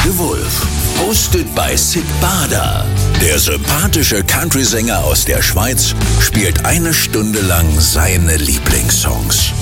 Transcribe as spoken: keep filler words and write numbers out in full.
Frische Wolf. Hosted by Sid Bader. Der sympathische Country-Sänger aus der Schweiz spielt eine Stunde lang seine Lieblingssongs.